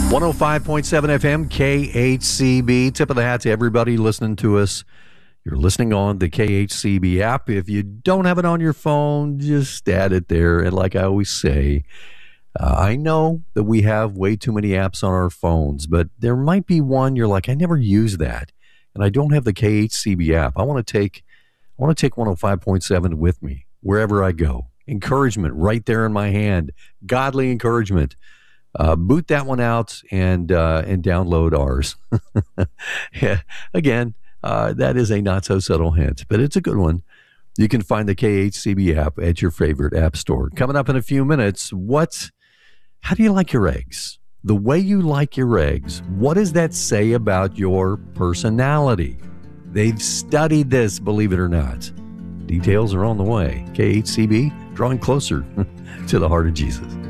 105.7 FM, KHCB. Tip of the hat to everybody listening to us. You're listening on the KHCB app. If you don't have it on your phone, just add it there. And like I always say, I know that we have way too many apps on our phones, but there might be one you're like, I never use that, and I don't have the KHCB app. I want to take 105.7 with me wherever I go. Encouragement right there in my hand. Godly encouragement. Boot that one out and download ours. Yeah, again, that is a not so subtle hint, but it's a good one. You can find the KHCB app at your favorite app store. Coming up in a few minutes, how do you like your eggs? The way you like your eggs, what does that say about your personality? They've studied this, believe it or not. Details are on the way. KHCB, drawing closer to the heart of Jesus.